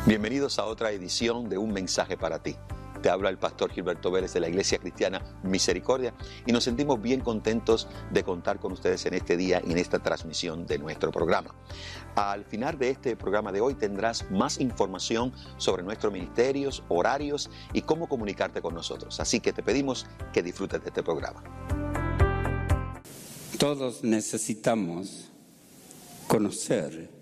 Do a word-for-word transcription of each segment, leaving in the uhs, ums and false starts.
Bienvenidos a otra edición de Un Mensaje para Ti. Te habla el pastor Gilberto Vélez de la Iglesia Cristiana Misericordia y nos sentimos bien contentos de contar con ustedes en este día y en esta transmisión de nuestro programa. Al final de este programa de hoy tendrás más información sobre nuestros ministerios, horarios y cómo comunicarte con nosotros. Así que te pedimos que disfrutes de este programa. Todos necesitamos conocer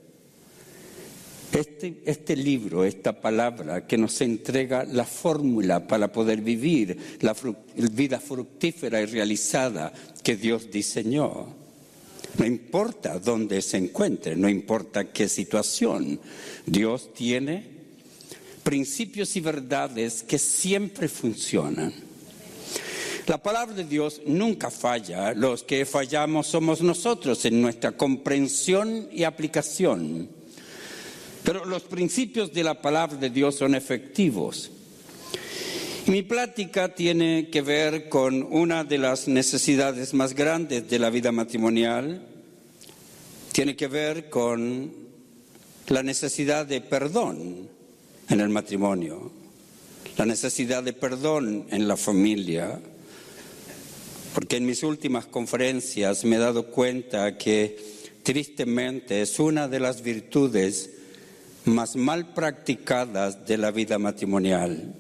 Este, este libro, esta palabra que nos entrega la fórmula para poder vivir la fru- vida fructífera y realizada que Dios diseñó. No importa dónde se encuentre, no importa qué situación, Dios tiene principios y verdades que siempre funcionan. La palabra de Dios nunca falla, los que fallamos somos nosotros en nuestra comprensión y aplicación. Pero los principios de la palabra de Dios son efectivos. Y mi plática tiene que ver con una de las necesidades más grandes de la vida matrimonial. Tiene que ver con la necesidad de perdón en el matrimonio, la necesidad de perdón en la familia. Porque en mis últimas conferencias me he dado cuenta que tristemente es una de las virtudes más mal practicadas de la vida matrimonial.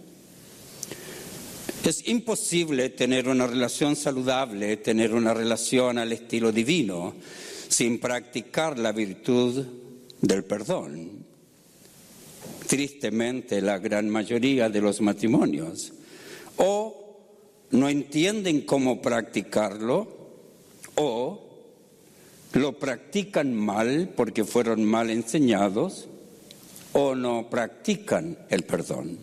Es imposible tener una relación saludable, tener una relación al estilo divino, sin practicar la virtud del perdón. Tristemente, la gran mayoría de los matrimonios o no entienden cómo practicarlo o lo practican mal porque fueron mal enseñados, o no practican el perdón.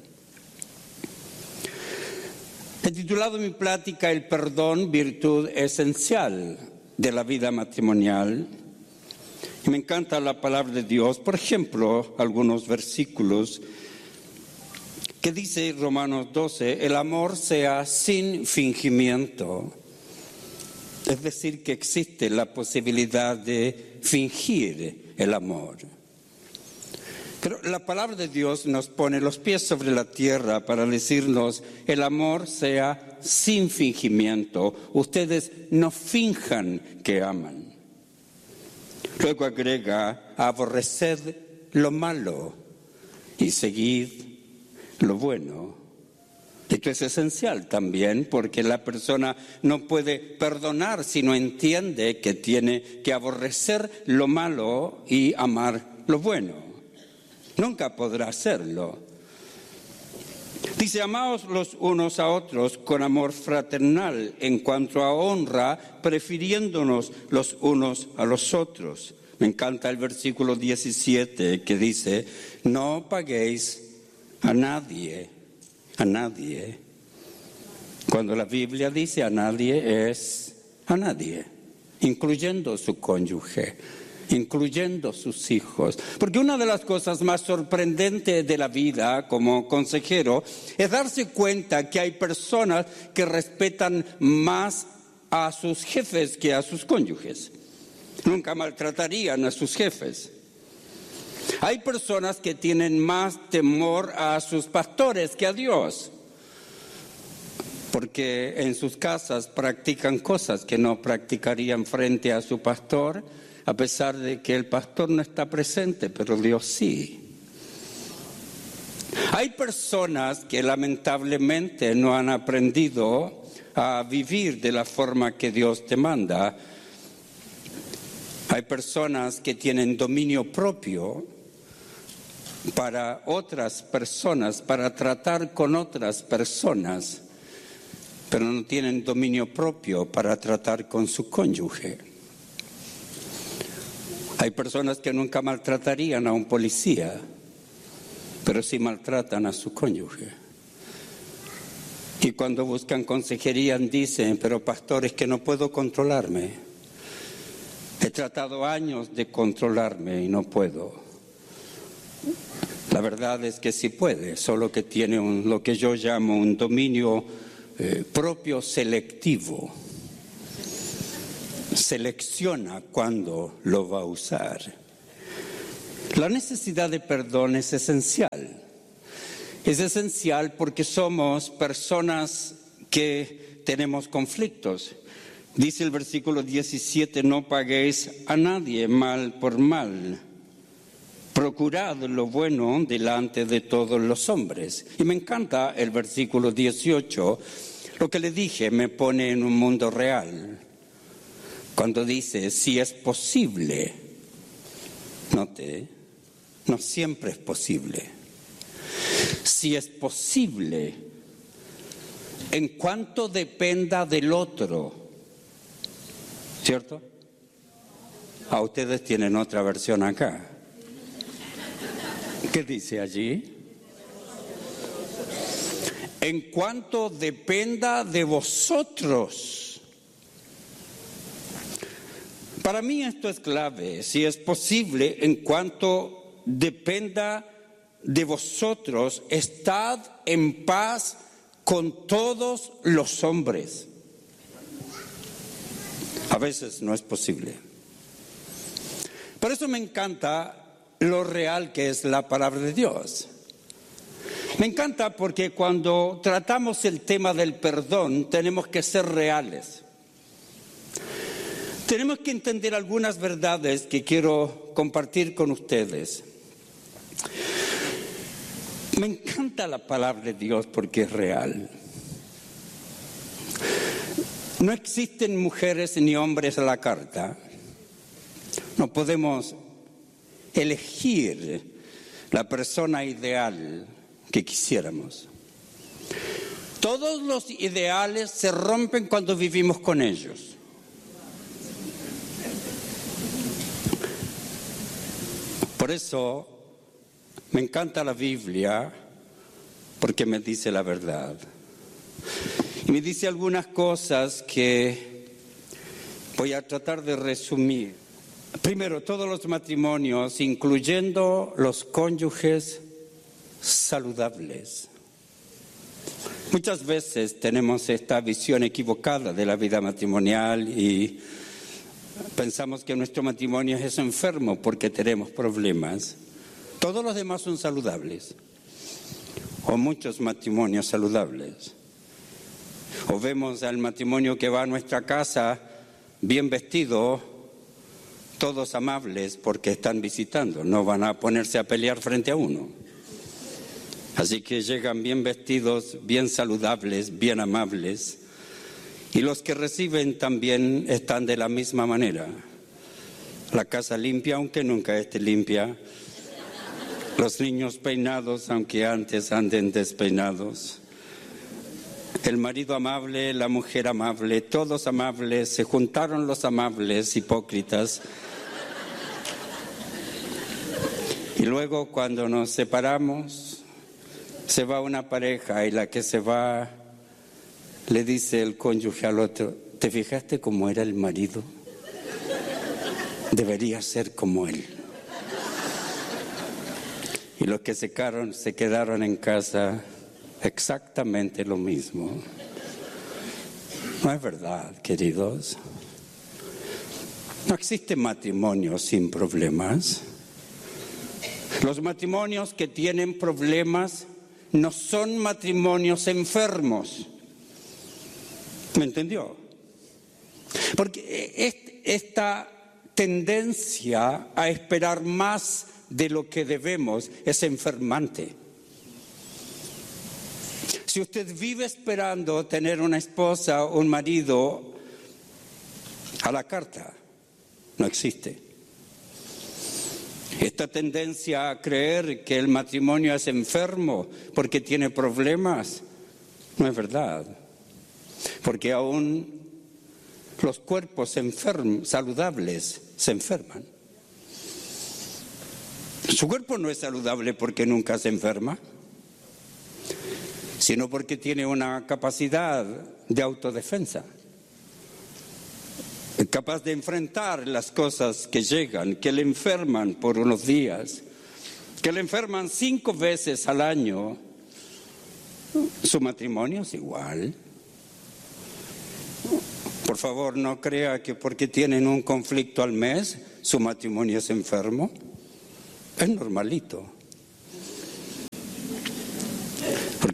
He titulado mi plática El perdón, virtud esencial de la vida matrimonial. Y me encanta la palabra de Dios. Por ejemplo, algunos versículos que dice Romanos doce, el amor sea sin fingimiento. Es decir, que existe la posibilidad de fingir el amor. Pero la palabra de Dios nos pone los pies sobre la tierra para decirnos, el amor sea sin fingimiento. Ustedes no finjan que aman. Luego agrega, aborreced lo malo y seguid lo bueno. Esto es esencial también porque la persona no puede perdonar si no entiende que tiene que aborrecer lo malo y amar lo bueno. Nunca podrá hacerlo. Dice, amaos los unos a otros con amor fraternal, en cuanto a honra, prefiriéndonos los unos a los otros. Me encanta el versículo diecisiete que dice, no paguéis a nadie, a nadie. Cuando la Biblia dice a nadie, es a nadie, incluyendo su cónyuge, incluyendo sus hijos. Porque una de las cosas más sorprendentes de la vida como consejero es darse cuenta que hay personas que respetan más a sus jefes que a sus cónyuges. Nunca maltratarían a sus jefes. Hay personas que tienen más temor a sus pastores que a Dios, porque en sus casas practican cosas que no practicarían frente a su pastor, a pesar de que el pastor no está presente, pero Dios sí. Hay personas que lamentablemente no han aprendido a vivir de la forma que Dios te manda. Hay personas que tienen dominio propio para otras personas, para tratar con otras personas, pero no tienen dominio propio para tratar con su cónyuge. Hay personas que nunca maltratarían a un policía, pero sí maltratan a su cónyuge. Y cuando buscan consejería dicen, pero pastor, es que no puedo controlarme. He tratado años de controlarme y no puedo. La verdad es que sí puede, solo que tiene un, lo que yo llamo un dominio eh, propio selectivo. Selecciona cuándo lo va a usar. La necesidad de perdón es esencial. Es esencial porque somos personas que tenemos conflictos. Dice el versículo diecisiete, no paguéis a nadie mal por mal. Procurad lo bueno delante de todos los hombres. Y me encanta el versículo dieciocho. Lo que le dije me pone en un mundo real. Cuando dice, si es posible. Note, no siempre es posible. Si es posible, en cuanto dependa del otro. ¿Cierto? A ustedes tienen otra versión acá. ¿Qué dice allí? En cuanto dependa de vosotros. Para mí esto es clave. Si es posible, en cuanto dependa de vosotros, estad en paz con todos los hombres. A veces no es posible. Por eso me encanta lo real que es la palabra de Dios. Me encanta porque cuando tratamos el tema del perdón tenemos que ser reales. Tenemos que entender algunas verdades que quiero compartir con ustedes. Me encanta la palabra de Dios porque es real. No existen mujeres ni hombres a la carta. No podemos elegir la persona ideal que quisiéramos. Todos los ideales se rompen cuando vivimos con ellos. Por eso me encanta la Biblia, porque me dice la verdad. Y me dice algunas cosas que voy a tratar de resumir. Primero, todos los matrimonios, incluyendo los cónyuges saludables. Muchas veces tenemos esta visión equivocada de la vida matrimonial y pensamos que nuestro matrimonio es enfermo porque tenemos problemas. Todos los demás son saludables, o muchos matrimonios saludables. O vemos al matrimonio que va a nuestra casa bien vestido, todos amables porque están visitando, no van a ponerse a pelear frente a uno. Así que llegan bien vestidos, bien saludables, bien amables. Y los que reciben también están de la misma manera. La casa limpia, aunque nunca esté limpia. Los niños peinados, aunque antes anden despeinados. El marido amable, la mujer amable, todos amables. Se juntaron los amables hipócritas. Y luego cuando nos separamos, se va una pareja y la que se va le dice el cónyuge al otro, ¿te fijaste cómo era el marido? Debería ser como él. Y los que se quedaron, se quedaron en casa exactamente lo mismo. No es verdad, queridos. No existe matrimonio sin problemas. Los matrimonios que tienen problemas no son matrimonios enfermos. ¿Me entendió? Porque esta tendencia a esperar más de lo que debemos es enfermante. Si usted vive esperando tener una esposa o un marido a la carta, no existe. Esta tendencia a creer que el matrimonio es enfermo porque tiene problemas, no es verdad. Porque aún los cuerpos enfermos, saludables se enferman. Su cuerpo no es saludable porque nunca se enferma, sino porque tiene una capacidad de autodefensa. Es capaz de enfrentar las cosas que llegan, que le enferman por unos días, que le enferman cinco veces al año. Su matrimonio es igual. Por favor, no crea que porque tienen un conflicto al mes, su matrimonio es enfermo. Es normalito.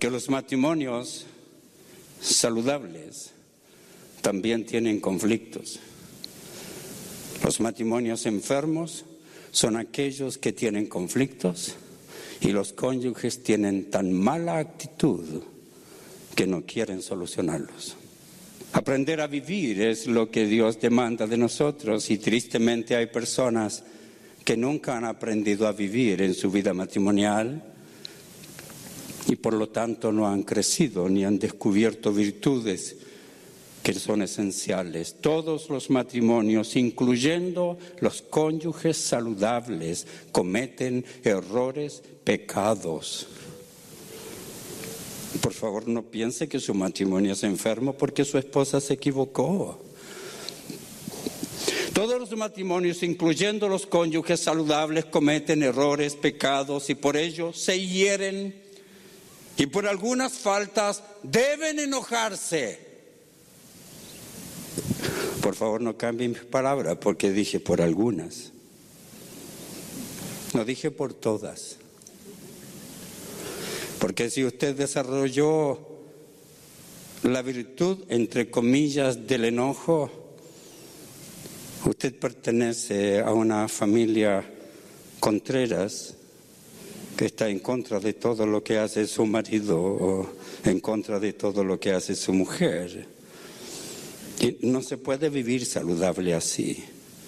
que los matrimonios saludables también tienen conflictos. Los matrimonios enfermos son aquellos que tienen conflictos y los cónyuges tienen tan mala actitud que no quieren solucionarlos. Aprender a vivir es lo que Dios demanda de nosotros y tristemente hay personas que nunca han aprendido a vivir en su vida matrimonial y por lo tanto no han crecido ni han descubierto virtudes que son esenciales. Todos los matrimonios, incluyendo los cónyuges saludables, cometen errores, pecados. Por favor, no piense que su matrimonio es enfermo porque su esposa se equivocó. Todos los matrimonios, incluyendo los cónyuges saludables, cometen errores, pecados y por ello se hieren y por algunas faltas deben enojarse. Por favor, no cambien mis palabras porque dije por algunas. No dije por todas. Porque si usted desarrolló la virtud, entre comillas, del enojo, usted pertenece a una familia Contreras que está en contra de todo lo que hace su marido o en contra de todo lo que hace su mujer. Y no se puede vivir saludable así.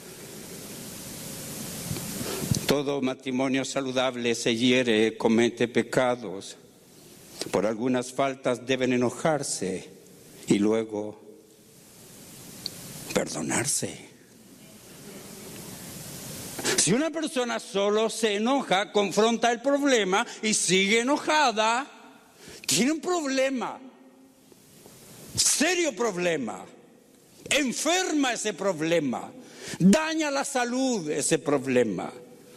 Todo matrimonio saludable se hiere, comete pecados. Por algunas faltas deben enojarse y luego perdonarse. Si una persona solo se enoja, confronta el problema y sigue enojada, tiene un problema, serio problema. Enferma ese problema, daña la salud ese problema.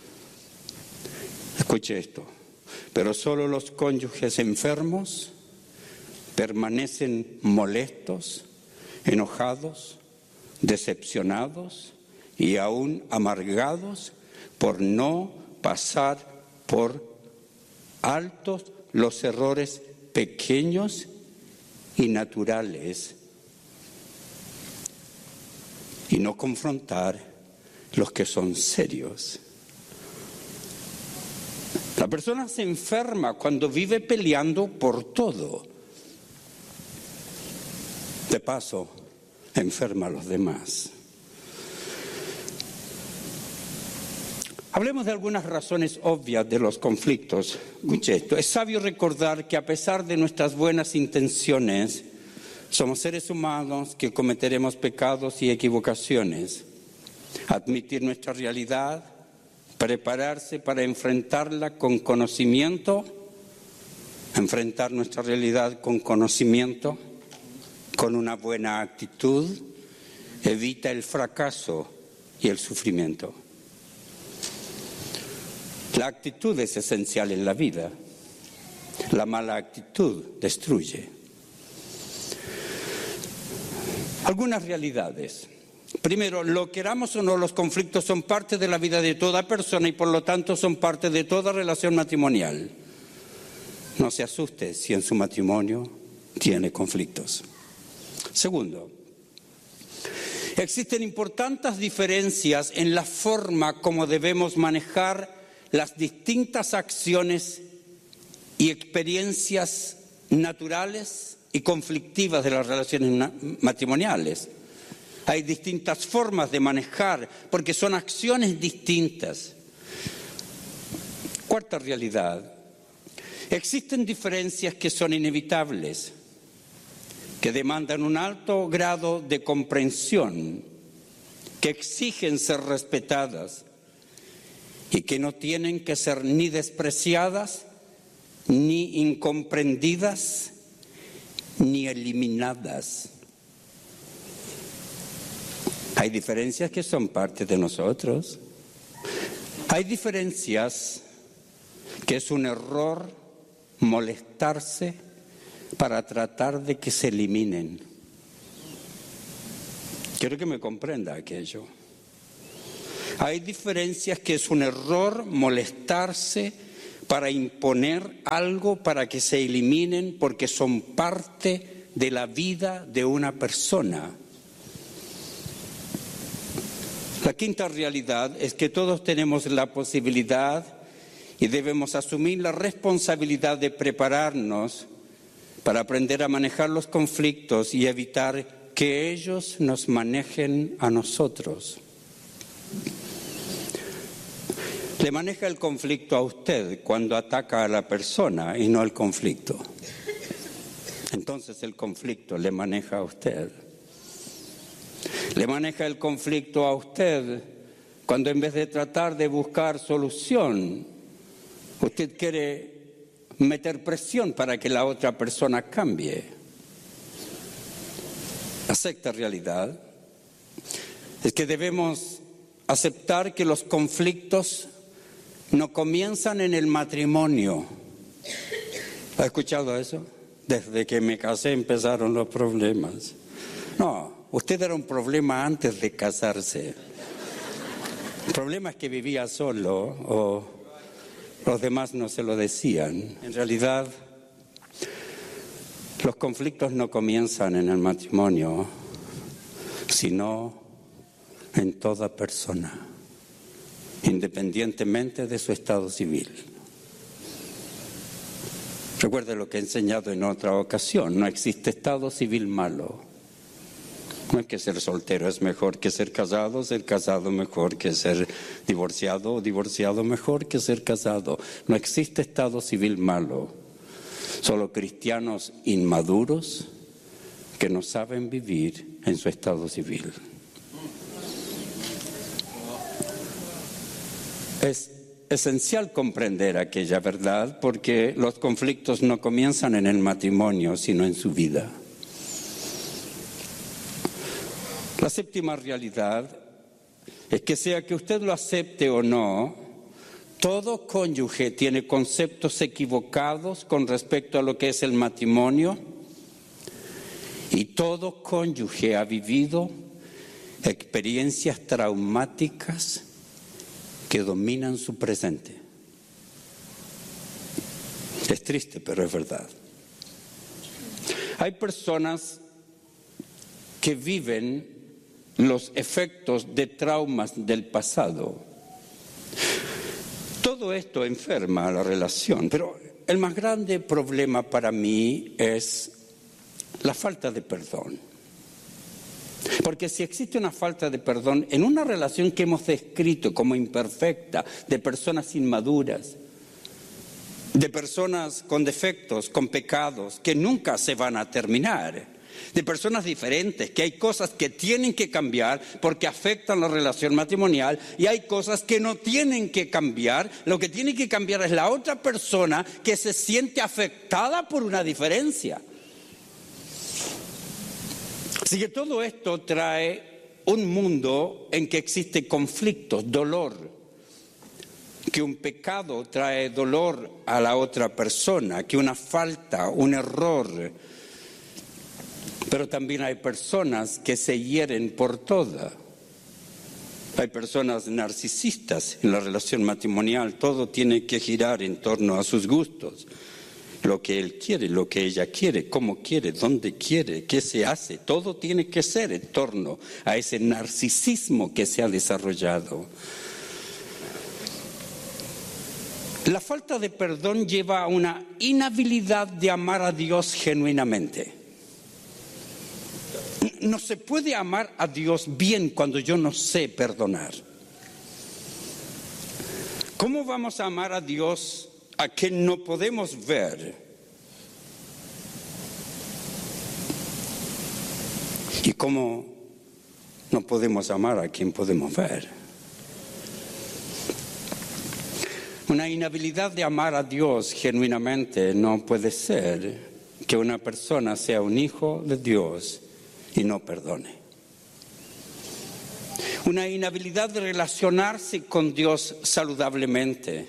Escuche esto, pero solo los cónyuges enfermos permanecen molestos, enojados, decepcionados y aún amargados por no pasar por altos los errores pequeños y naturales y no confrontar los que son serios. La persona se enferma cuando vive peleando por todo. De paso, enferma a los demás. Hablemos de algunas razones obvias de los conflictos. Escuche esto, es sabio recordar que a pesar de nuestras buenas intenciones, somos seres humanos que cometeremos pecados y equivocaciones. Admitir nuestra realidad, prepararse para enfrentarla con conocimiento, enfrentar nuestra realidad con conocimiento, con una buena actitud, evita el fracaso y el sufrimiento. La actitud es esencial en la vida. La mala actitud destruye. Algunas realidades. Primero, lo queramos o no, los conflictos son parte de la vida de toda persona y por lo tanto son parte de toda relación matrimonial. No se asuste si en su matrimonio tiene conflictos. Segundo, existen importantes diferencias en la forma como debemos manejar las distintas acciones y experiencias naturales y conflictivas de las relaciones matrimoniales. Hay distintas formas de manejar porque son acciones distintas. Cuarta realidad. Existen diferencias que son inevitables, que demandan un alto grado de comprensión, que exigen ser respetadas y que no tienen que ser ni despreciadas, ni incomprendidas, ni eliminadas. Hay diferencias que son parte de nosotros. Hay diferencias que es un error molestarse para tratar de que se eliminen. Quiero que me comprenda aquello. Hay diferencias que es un error molestarse para imponer algo, para que se eliminen, porque son parte de la vida de una persona. La quinta realidad es que todos tenemos la posibilidad y debemos asumir la responsabilidad de prepararnos para aprender a manejar los conflictos y evitar que ellos nos manejen a nosotros. Le maneja el conflicto a usted cuando ataca a la persona y no el conflicto. Entonces el conflicto le maneja a usted. Le maneja el conflicto a usted cuando en vez de tratar de buscar solución, usted quiere meter presión para que la otra persona cambie. La sexta realidad es que debemos aceptar que los conflictos no comienzan en el matrimonio. ¿Ha escuchado eso? Desde que me casé empezaron los problemas. No, usted era un problema antes de casarse. El problema es que vivía solo o los demás no se lo decían. En realidad, los conflictos no comienzan en el matrimonio, sino en toda persona, independientemente de su estado civil. Recuerde lo que he enseñado en otra ocasión, no existe estado civil malo. No es que ser soltero es mejor que ser casado, ser casado mejor que ser divorciado, o divorciado mejor que ser casado. No existe estado civil malo, solo cristianos inmaduros que no saben vivir en su estado civil. Es esencial comprender aquella verdad porque los conflictos no comienzan en el matrimonio, sino en su vida. La séptima realidad es que sea que usted lo acepte o no, todo cónyuge tiene conceptos equivocados con respecto a lo que es el matrimonio y todo cónyuge ha vivido experiencias traumáticas que dominan su presente. Es triste, pero es verdad. Hay personas que viven los efectos de traumas del pasado. Todo esto enferma a la relación, pero el más grande problema para mí es la falta de perdón. Porque si existe una falta de perdón en una relación que hemos descrito como imperfecta, de personas inmaduras, de personas con defectos, con pecados, que nunca se van a terminar, de personas diferentes, que hay cosas que tienen que cambiar porque afectan la relación matrimonial y hay cosas que no tienen que cambiar. Lo que tiene que cambiar es la otra persona que se siente afectada por una diferencia. Así que todo esto trae un mundo en que existe conflicto, dolor, que un pecado trae dolor a la otra persona, que una falta, un error. Pero también hay personas que se hieren por toda. Hay personas narcisistas en la relación matrimonial, todo tiene que girar en torno a sus gustos. Lo que él quiere, lo que ella quiere, cómo quiere, dónde quiere, qué se hace, todo tiene que ser en torno a ese narcisismo que se ha desarrollado. La falta de perdón lleva a una inhabilidad de amar a Dios genuinamente. No se puede amar a Dios bien cuando yo no sé perdonar. ¿Cómo vamos a amar a Dios a quien no podemos ver? ¿Y cómo no podemos amar a quien podemos ver? Una inhabilidad de amar a Dios genuinamente no puede ser que una persona sea un hijo de Dios y no perdone. Una inhabilidad de relacionarse con Dios saludablemente.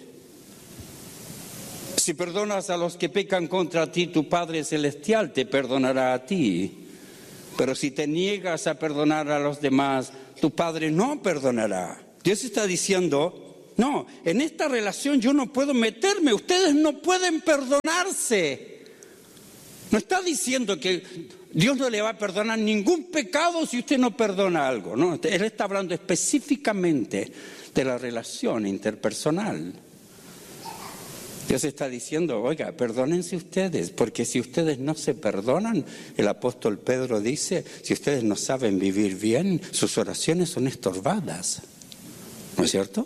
Si perdonas a los que pecan contra ti, tu Padre Celestial te perdonará a ti. Pero si te niegas a perdonar a los demás, tu Padre no perdonará. Dios está diciendo, No, en esta relación yo no puedo meterme, ustedes no pueden perdonarse. No está diciendo que Dios no le va a perdonar ningún pecado si usted no perdona algo, no, Él está hablando específicamente de la relación interpersonal. Dios está diciendo, oiga, perdónense ustedes, porque si ustedes no se perdonan, el apóstol Pedro dice, si ustedes no saben vivir bien, sus oraciones son estorbadas. ¿No es cierto?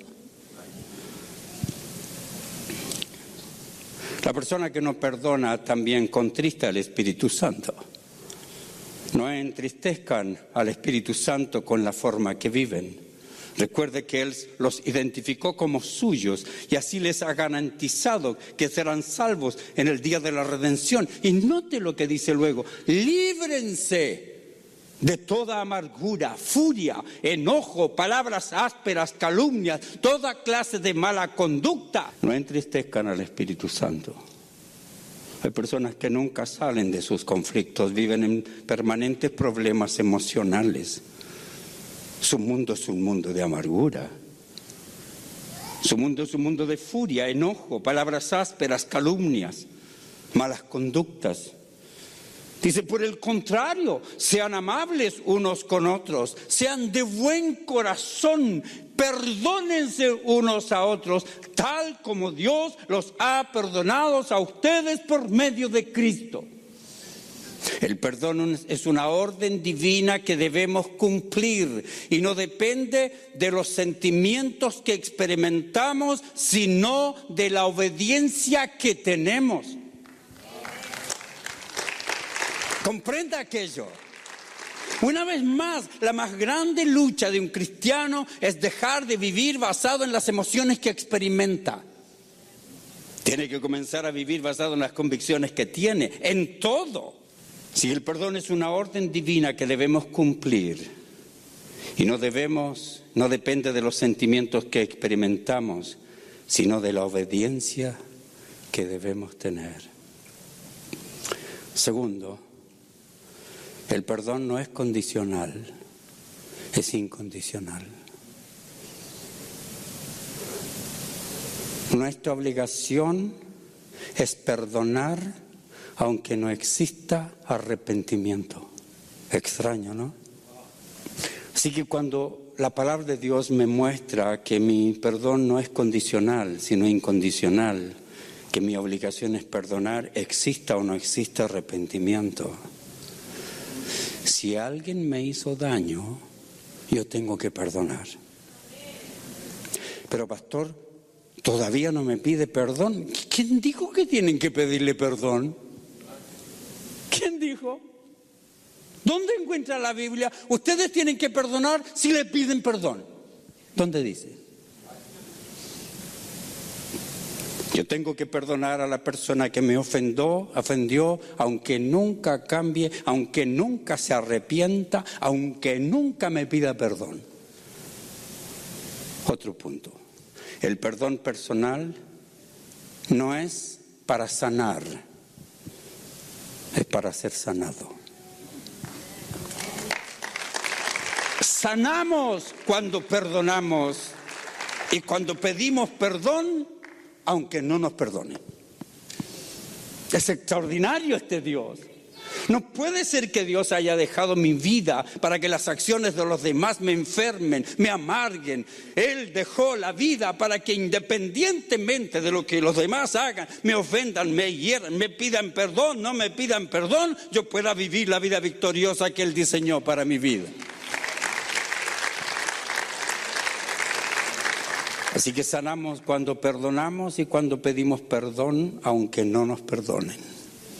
La persona que no perdona también contrista al Espíritu Santo. No entristezcan al Espíritu Santo con la forma que viven. Recuerde que Él los identificó como suyos y así les ha garantizado que serán salvos en el día de la redención. Y note lo que dice luego, líbrense de toda amargura, furia, enojo, palabras ásperas, calumnias, toda clase de mala conducta. No entristezcan al Espíritu Santo. Hay personas que nunca salen de sus conflictos, viven en permanentes problemas emocionales. Su mundo es un mundo de amargura. Su mundo es un mundo de furia, enojo, palabras ásperas, calumnias, malas conductas. Dice, por el contrario, sean amables unos con otros, sean de buen corazón, perdónense unos a otros, tal como Dios los ha perdonado a ustedes por medio de Cristo. El perdón es una orden divina que debemos cumplir y no depende de los sentimientos que experimentamos, sino de la obediencia que tenemos. Comprenda aquello. Una vez más, la más grande lucha de un cristiano es dejar de vivir basado en las emociones que experimenta. Tiene que comenzar a vivir basado en las convicciones que tiene, en todo. Si el perdón es una orden divina que debemos cumplir y no debemos, no depende de los sentimientos que experimentamos, sino de la obediencia que debemos tener. Segundo, el perdón no es condicional, es incondicional. Nuestra obligación es perdonar aunque no exista arrepentimiento. Extraño, ¿no? Así que cuando la palabra de Dios me muestra que mi perdón no es condicional, sino incondicional, que mi obligación es perdonar, exista o no exista arrepentimiento. Si alguien me hizo daño, yo tengo que perdonar. Pero pastor, todavía no me pide perdón. ¿Quién dijo que tienen que pedirle perdón? ¿Quién dijo? ¿Dónde encuentra la Biblia? Ustedes tienen que perdonar si le piden perdón. ¿Dónde dice? Yo tengo que perdonar a la persona que me ofendió, ofendió, aunque nunca cambie, aunque nunca se arrepienta, aunque nunca me pida perdón. Otro punto. El perdón personal no es para sanar, es para ser sanado. Sanamos cuando perdonamos y cuando pedimos perdón, aunque no nos perdonen. Es extraordinario este Dios. No puede ser que Dios haya dejado mi vida para que las acciones de los demás me enfermen, me amarguen. Él dejó la vida para que independientemente de lo que los demás hagan, me ofendan, me hieran, me pidan perdón, no me pidan perdón, yo pueda vivir la vida victoriosa que Él diseñó para mi vida. Así que sanamos cuando perdonamos y cuando pedimos perdón, aunque no nos perdonen.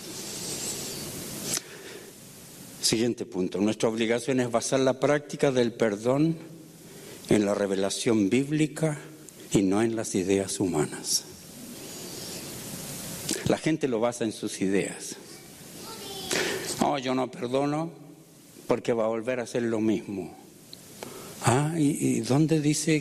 Siguiente punto. Nuestra obligación es basar la práctica del perdón en la revelación bíblica y no en las ideas humanas. La gente lo basa en sus ideas. No, yo no perdono porque va a volver a hacer lo mismo. Ah, ¿y, y dónde dice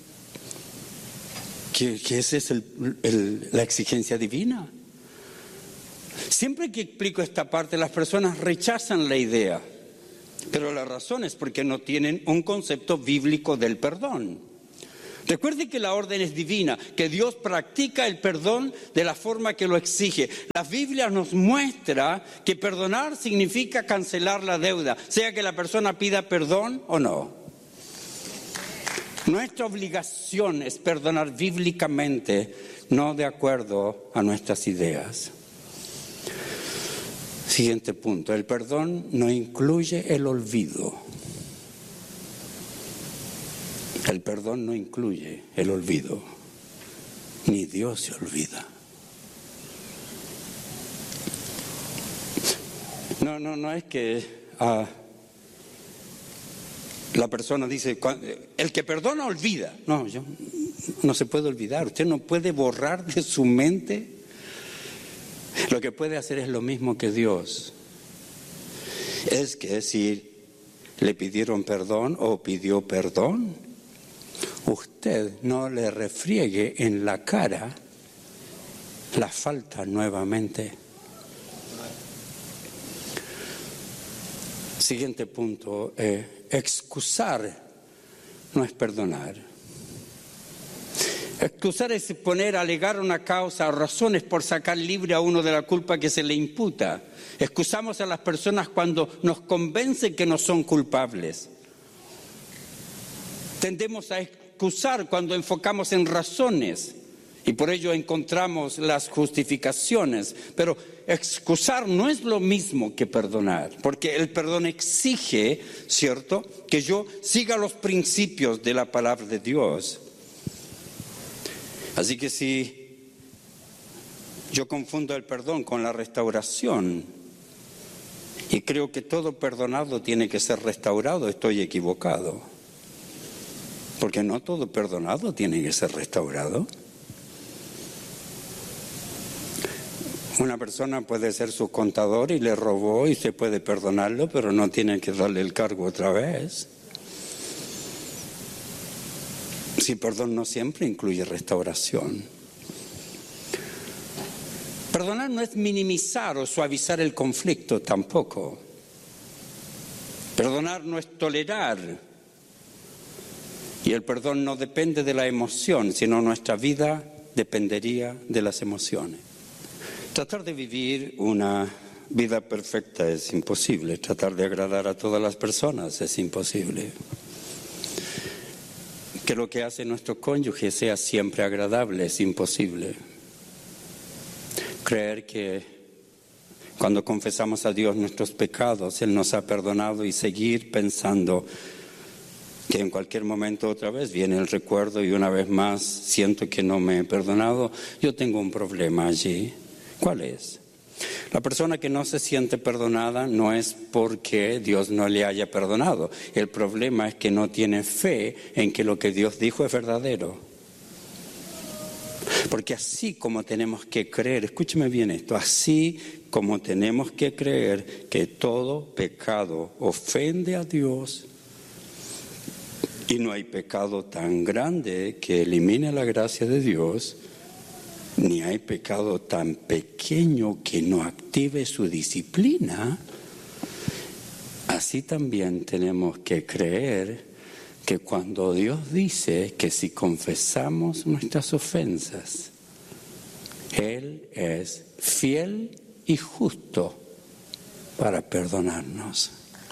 que, que esa es el, el, la exigencia divina? Siempre que explico esta parte, las personas rechazan la idea, pero la razón es porque no tienen un concepto bíblico del perdón. Recuerde que la orden es divina, que Dios practica el perdón de la forma que lo exige. La Biblia nos muestra que perdonar significa cancelar la deuda, sea que la persona pida perdón o no. Nuestra obligación es perdonar bíblicamente, no de acuerdo a nuestras ideas. Siguiente punto, el perdón no incluye el olvido. El perdón no incluye el olvido, ni Dios se olvida. No, no, no es que uh, la persona dice, el que perdona olvida. No, yo, no se puede olvidar, usted no puede borrar de su mente. Lo que puede hacer es lo mismo que Dios. Es que si le pidieron perdón o pidió perdón, usted no le refriegue en la cara la falta nuevamente. Siguiente punto, eh, excusar no es perdonar. Excusar es poner, alegar una causa o razones por sacar libre a uno de la culpa que se le imputa. Excusamos a las personas cuando nos convencen que no son culpables. Tendemos a excusar cuando enfocamos en razones y por ello encontramos las justificaciones. Pero excusar no es lo mismo que perdonar, porque el perdón exige, ¿cierto?, que yo siga los principios de la palabra de Dios. Así que si yo confundo el perdón con la restauración y creo que todo perdonado tiene que ser restaurado, estoy equivocado. Porque no todo perdonado tiene que ser restaurado. Una persona puede ser su contador y le robó y se puede perdonarlo, pero no tiene que darle el cargo otra vez. Sí, perdón no siempre incluye restauración. Perdonar no es minimizar o suavizar el conflicto tampoco. Perdonar no es tolerar. Y el perdón no depende de la emoción, sino nuestra vida dependería de las emociones. Tratar de vivir una vida perfecta es imposible. Tratar de agradar a todas las personas es imposible. Que lo que hace nuestro cónyuge sea siempre agradable es imposible. Creer que cuando confesamos a Dios nuestros pecados, Él nos ha perdonado y seguir pensando que en cualquier momento otra vez viene el recuerdo y una vez más siento que no me he perdonado, yo tengo un problema allí. ¿Cuál es? La persona que no se siente perdonada no es porque Dios no le haya perdonado. El problema es que no tiene fe en que lo que Dios dijo es verdadero. Porque así como tenemos que creer, escúcheme bien esto, así como tenemos que creer que todo pecado ofende a Dios y no hay pecado tan grande que elimine la gracia de Dios, ni hay pecado tan pequeño que no active su disciplina, así también tenemos que creer que cuando Dios dice que si confesamos nuestras ofensas, Él es fiel y justo para perdonarnos.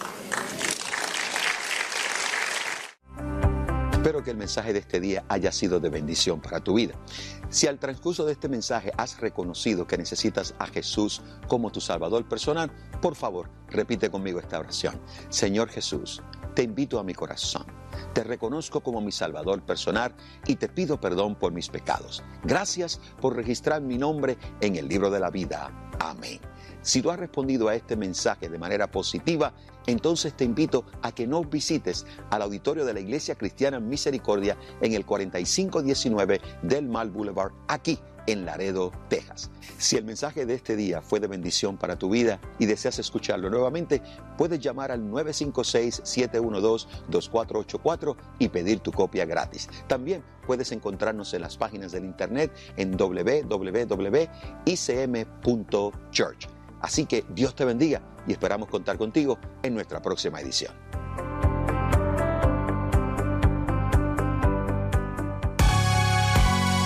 Espero que el mensaje de este día haya sido de bendición para tu vida. Si al transcurso de este mensaje has reconocido que necesitas a Jesús como tu Salvador personal, por favor, repite conmigo esta oración. Señor Jesús, te invito a mi corazón. Te reconozco como mi Salvador personal y te pido perdón por mis pecados. Gracias por registrar mi nombre en el libro de la vida. Amén. Si tú has respondido a este mensaje de manera positiva, entonces te invito a que nos visites al auditorio de la Iglesia Cristiana Misericordia en el cuarenta y cinco diecinueve del Mall Boulevard, aquí en Laredo, Texas. Si el mensaje de este día fue de bendición para tu vida y deseas escucharlo nuevamente, puedes llamar al nueve cinco seis, siete uno dos, dos cuatro ocho cuatro y pedir tu copia gratis. También puedes encontrarnos en las páginas del internet en doble u doble u doble u punto i c m punto church. Así que Dios te bendiga y esperamos contar contigo en nuestra próxima edición.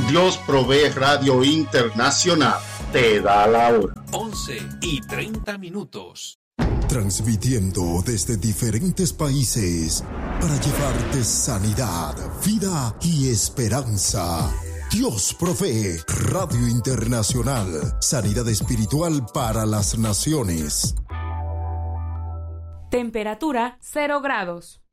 Dios Provee Radio Internacional te da la hora. once y treinta minutos. Transmitiendo desde diferentes países para llevarte sanidad, vida y esperanza. Dios Provee Radio Internacional. Sanidad espiritual para las naciones. Temperatura cero grados.